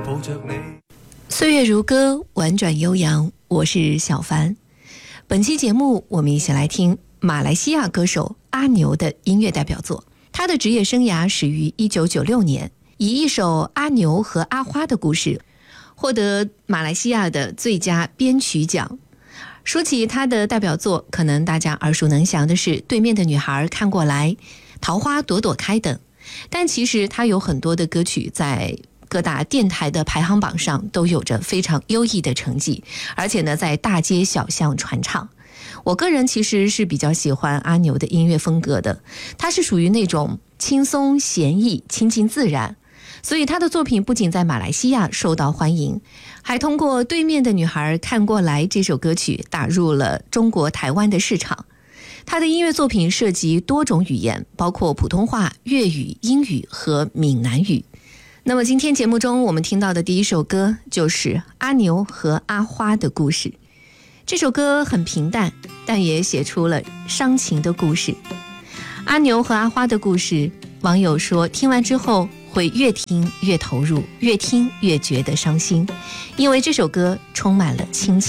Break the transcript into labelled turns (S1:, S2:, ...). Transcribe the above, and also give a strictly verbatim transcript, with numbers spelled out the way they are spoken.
S1: 抱着你。
S2: 岁月如歌，婉转悠扬，我是小凡。本期节目我们一起来听马来西亚歌手阿牛的音乐代表作。他的职业生涯始于一九九六年，以一首《阿牛和阿花的故事》获得马来西亚的最佳编曲奖。说起他的代表作，可能大家耳熟能详的是《对面的女孩看过来》、《桃花朵朵开》等，但其实他有很多的歌曲在各大电台的排行榜上都有着非常优异的成绩，而且呢在大街小巷传唱。我个人其实是比较喜欢阿牛的音乐风格的，他是属于那种轻松闲逸、亲近自然，所以他的作品不仅在马来西亚受到欢迎，还通过《对面的女孩看过来》这首歌曲打入了中国台湾的市场。他的音乐作品涉及多种语言，包括普通话、粤语、英语和闽南语。那么今天节目中我们听到的第一首歌就是阿牛和阿花的故事。这首歌很平淡，但也写出了伤情的故事。阿牛和阿花的故事，网友说听完之后会越听越投入，越听越觉得伤心，因为这首歌充满了亲情。